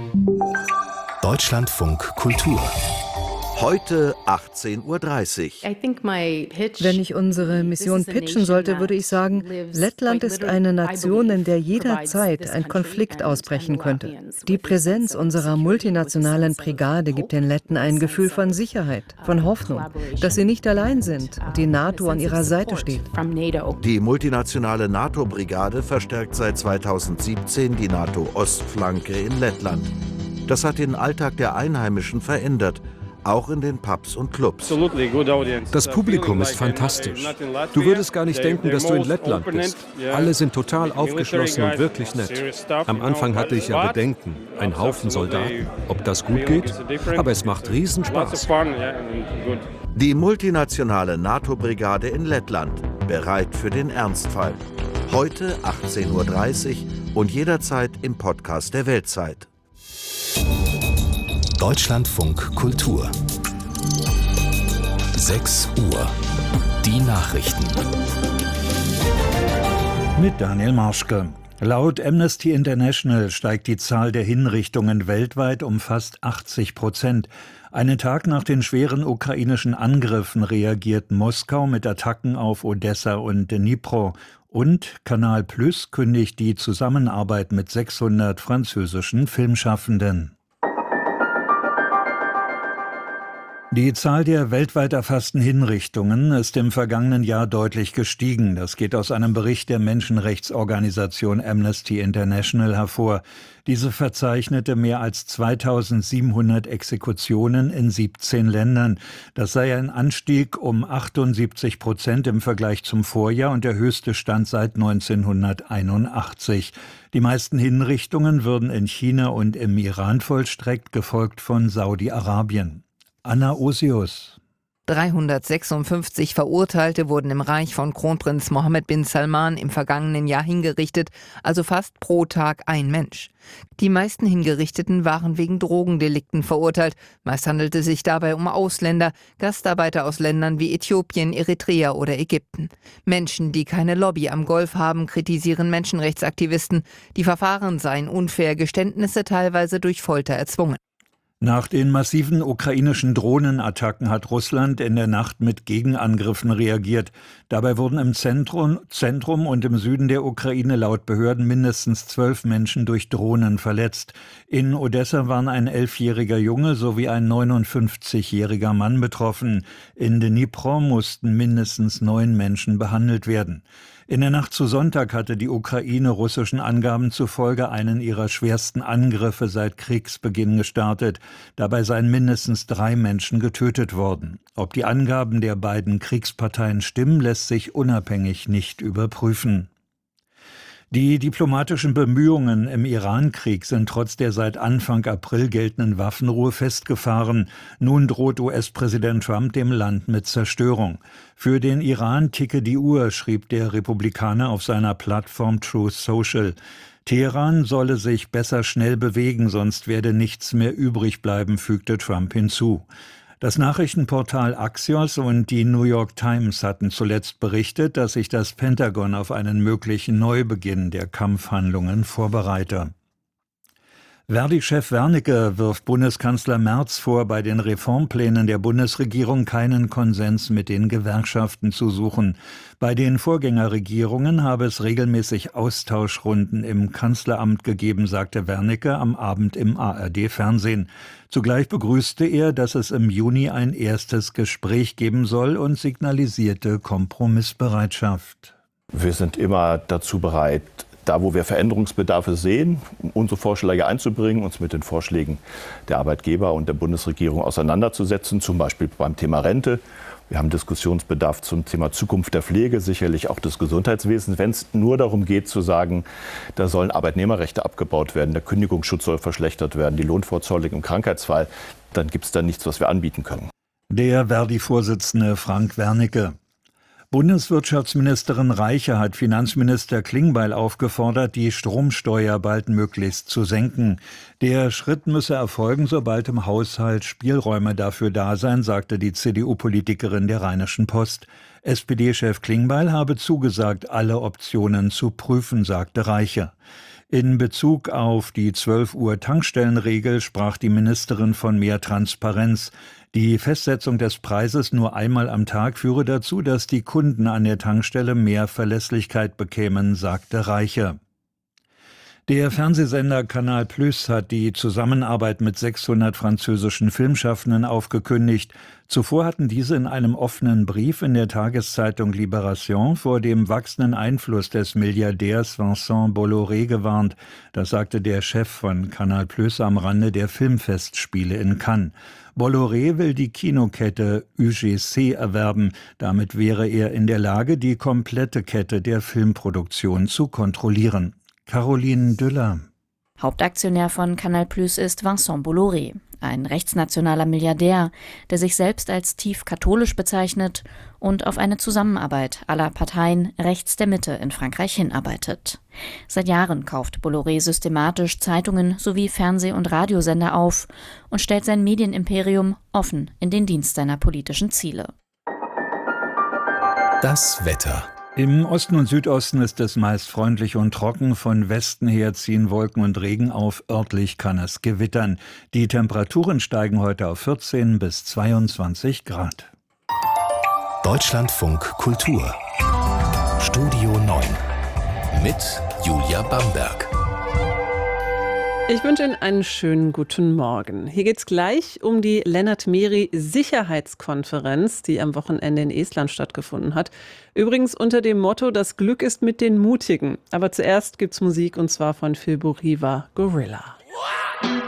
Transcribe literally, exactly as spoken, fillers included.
Deutschlandfunk Kultur. Heute achtzehn Uhr dreißig. Wenn ich unsere Mission pitchen sollte, würde ich sagen, Lettland ist eine Nation, in der jederzeit ein Konflikt ausbrechen könnte. Die Präsenz unserer multinationalen Brigade gibt den Letten ein Gefühl von Sicherheit, von Hoffnung, dass sie nicht allein sind und die NATO an ihrer Seite steht. Die multinationale NATO-Brigade verstärkt seit zweitausendsiebzehn die NATO-Ostflanke in Lettland. Das hat den Alltag der Einheimischen verändert. Auch in den Pubs und Clubs. Das Publikum ist fantastisch. Du würdest gar nicht denken, dass du in Lettland bist. Alle sind total aufgeschlossen und wirklich nett. Am Anfang hatte ich ja Bedenken. Ein Haufen Soldaten. Ob das gut geht? Aber es macht Riesenspaß. Die multinationale NATO-Brigade in Lettland. Bereit für den Ernstfall. Heute achtzehn Uhr dreißig und jederzeit im Podcast der Weltzeit. Deutschlandfunk Kultur. sechs Uhr. Die Nachrichten. Mit Daniel Marschke. Laut Amnesty International steigt die Zahl der Hinrichtungen weltweit um fast achtzig Prozent. Einen Tag nach den schweren ukrainischen Angriffen reagiert Moskau mit Attacken auf Odessa und Dnipro. Und Kanal Plus kündigt die Zusammenarbeit mit sechshundert französischen Filmschaffenden. Die Zahl der weltweit erfassten Hinrichtungen ist im vergangenen Jahr deutlich gestiegen. Das geht aus einem Bericht der Menschenrechtsorganisation Amnesty International hervor. Diese verzeichnete mehr als zweitausendsiebenhundert Exekutionen in siebzehn Ländern. Das sei ein Anstieg um achtundsiebzig Prozent im Vergleich zum Vorjahr und der höchste Stand seit neunzehnhunderteinundachtzig. Die meisten Hinrichtungen würden in China und im Iran vollstreckt, gefolgt von Saudi-Arabien. Anna Osius. dreihundertsechsundfünfzig Verurteilte wurden im Reich von Kronprinz Mohammed bin Salman im vergangenen Jahr hingerichtet, also fast pro Tag ein Mensch. Die meisten Hingerichteten waren wegen Drogendelikten verurteilt. Meist handelte es sich dabei um Ausländer, Gastarbeiter aus Ländern wie Äthiopien, Eritrea oder Ägypten. Menschen, die keine Lobby am Golf haben, kritisieren Menschenrechtsaktivisten. Die Verfahren seien unfair, Geständnisse teilweise durch Folter erzwungen. Nach den massiven ukrainischen Drohnenattacken hat Russland in der Nacht mit Gegenangriffen reagiert. Dabei wurden im Zentrum, Zentrum und im Süden der Ukraine laut Behörden mindestens zwölf Menschen durch Drohnen verletzt. In Odessa waren ein elfjähriger Junge sowie ein neunundfünfzigjähriger Mann betroffen. In Dnipro mussten mindestens neun Menschen behandelt werden. In der Nacht zu Sonntag hatte die Ukraine russischen Angaben zufolge einen ihrer schwersten Angriffe seit Kriegsbeginn gestartet. Dabei seien mindestens drei Menschen getötet worden. Ob die Angaben der beiden Kriegsparteien stimmen, lässt sich unabhängig nicht überprüfen. Die diplomatischen Bemühungen im Iran-Krieg sind trotz der seit Anfang April geltenden Waffenruhe festgefahren. Nun droht U S-Präsident Trump dem Land mit Zerstörung. Für den Iran ticke die Uhr, schrieb der Republikaner auf seiner Plattform Truth Social. Teheran solle sich besser schnell bewegen, sonst werde nichts mehr übrig bleiben, fügte Trump hinzu. Das Nachrichtenportal Axios und die New York Times hatten zuletzt berichtet, dass sich das Pentagon auf einen möglichen Neubeginn der Kampfhandlungen vorbereite. Verdi-Chef Wernicke wirft Bundeskanzler Merz vor, bei den Reformplänen der Bundesregierung keinen Konsens mit den Gewerkschaften zu suchen. Bei den Vorgängerregierungen habe es regelmäßig Austauschrunden im Kanzleramt gegeben, sagte Wernicke am Abend im A R D-Fernsehen. Zugleich begrüßte er, dass es im Juni ein erstes Gespräch geben soll und signalisierte Kompromissbereitschaft. Wir sind immer dazu bereit, da, wo wir Veränderungsbedarfe sehen, unsere Vorschläge einzubringen, uns mit den Vorschlägen der Arbeitgeber und der Bundesregierung auseinanderzusetzen, zum Beispiel beim Thema Rente. Wir haben Diskussionsbedarf zum Thema Zukunft der Pflege, sicherlich auch des Gesundheitswesens. Wenn es nur darum geht zu sagen, da sollen Arbeitnehmerrechte abgebaut werden, der Kündigungsschutz soll verschlechtert werden, die Lohnfortzahlung im Krankheitsfall, dann gibt es da nichts, was wir anbieten können. Der Verdi-Vorsitzende Frank Wernicke. Bundeswirtschaftsministerin Reiche hat Finanzminister Klingbeil aufgefordert, die Stromsteuer baldmöglichst zu senken. Der Schritt müsse erfolgen, sobald im Haushalt Spielräume dafür da seien, sagte die C D U-Politikerin der Rheinischen Post. S P D-Chef Klingbeil habe zugesagt, alle Optionen zu prüfen, sagte Reiche. In Bezug auf die zwölf Uhr Tankstellenregel sprach die Ministerin von mehr Transparenz. Die Festsetzung des Preises nur einmal am Tag führe dazu, dass die Kunden an der Tankstelle mehr Verlässlichkeit bekämen, sagte Reiche. Der Fernsehsender Canal Plus hat die Zusammenarbeit mit sechshundert französischen Filmschaffenden aufgekündigt. Zuvor hatten diese in einem offenen Brief in der Tageszeitung Libération vor dem wachsenden Einfluss des Milliardärs Vincent Bolloré gewarnt. Das sagte der Chef von Canal Plus am Rande der Filmfestspiele in Cannes. Bolloré will die Kinokette U G C erwerben. Damit wäre er in der Lage, die komplette Kette der Filmproduktion zu kontrollieren. Caroline Düller. Hauptaktionär von Canal Plus ist Vincent Bolloré, ein rechtsnationaler Milliardär, der sich selbst als tief katholisch bezeichnet und auf eine Zusammenarbeit aller Parteien rechts der Mitte in Frankreich hinarbeitet. Seit Jahren kauft Bolloré systematisch Zeitungen sowie Fernseh- und Radiosender auf und stellt sein Medienimperium offen in den Dienst seiner politischen Ziele. Das Wetter. Im Osten und Südosten ist es meist freundlich und trocken. Von Westen her ziehen Wolken und Regen auf. Örtlich kann es gewittern. Die Temperaturen steigen heute auf vierzehn bis zweiundzwanzig Grad. Deutschlandfunk Kultur. Studio neun. Mit Julia Bamberg. Ich wünsche Ihnen einen schönen guten Morgen. Hier geht es gleich um die Lennart-Meri-Sicherheitskonferenz, die am Wochenende in Estland stattgefunden hat. Übrigens unter dem Motto, das Glück ist mit den Mutigen. Aber zuerst gibt's Musik und zwar von Phil Buriva, Gorilla.